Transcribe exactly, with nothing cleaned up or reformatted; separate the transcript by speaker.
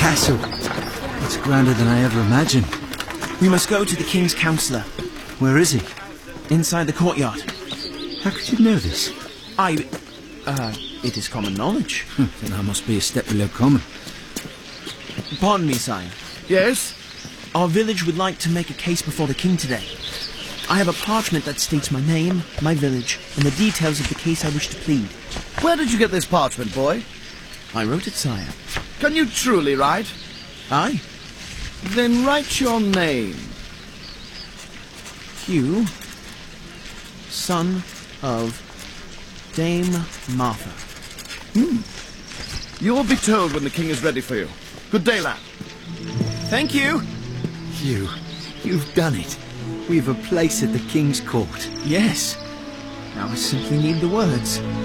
Speaker 1: castle. It's grander than I ever imagined.
Speaker 2: We must go to the king's councillor.
Speaker 1: Where is he?
Speaker 2: Inside the courtyard.
Speaker 1: How could you know this?
Speaker 2: I... Uh, it is common knowledge.
Speaker 1: Then I must be a step below common.
Speaker 2: Pardon me, sire.
Speaker 3: Yes?
Speaker 2: Our village would like to make a case before the king today. I have a parchment that states my name, my village, and the details of the case I wish to plead.
Speaker 3: Where did you get this parchment, boy?
Speaker 2: I wrote it, sire.
Speaker 3: Can you truly write?
Speaker 2: Aye.
Speaker 3: Then write your name.
Speaker 2: Hugh, son of Dame Martha.
Speaker 3: Hmm. You will be told when the king is ready for you. Good day, lad.
Speaker 2: Thank you.
Speaker 1: Hugh, you've done it. We've a place at the king's court.
Speaker 2: Yes. Now I simply need the words.